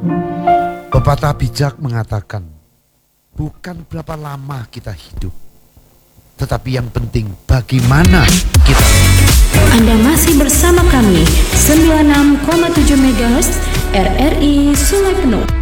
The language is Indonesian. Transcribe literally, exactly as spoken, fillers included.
Pepatah bijak mengatakan, bukan berapa lama kita hidup, tetapi yang penting bagaimana kita. Anda masih bersama kami sembilan puluh enam koma tujuh MHz R R I Sungai Penuh.